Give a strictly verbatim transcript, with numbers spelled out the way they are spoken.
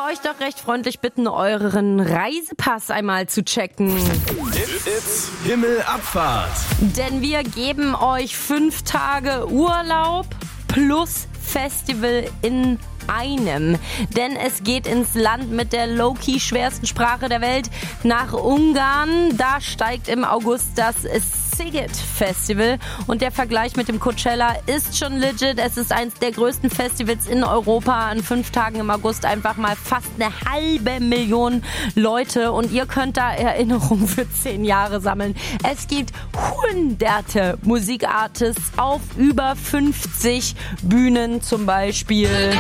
euch doch recht freundlich bitten, euren Reisepass einmal zu checken. It's, it's Himmelabfahrt. Denn wir geben euch fünf Tage Urlaub plus Festival in einem. Denn es geht ins Land mit der low-key schwersten Sprache der Welt, nach Ungarn. Da steigt im August das Sziget Festival und der Vergleich mit dem Coachella ist schon legit. Es ist eins der größten Festivals in Europa. An fünf Tagen im August einfach mal fast eine halbe Million Leute und ihr könnt da Erinnerungen für zehn Jahre sammeln. Es gibt hunderte Musikartists auf über fünfzig Bühnen zum Beispiel.